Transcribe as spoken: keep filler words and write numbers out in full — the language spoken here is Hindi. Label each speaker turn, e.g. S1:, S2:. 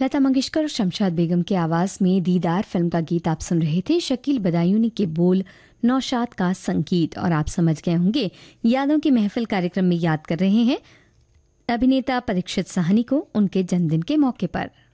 S1: लता मंगेशकर और शमशाद बेगम की आवाज़ में दीदार फिल्म का गीत आप सुन रहे थे। शकील बदायूनी के बोल, नौशाद का संगीत। और आप समझ गए होंगे यादों की महफिल कार्यक्रम में याद कर रहे हैं अभिनेता परीक्षित साहनी को उनके जन्मदिन के मौके पर।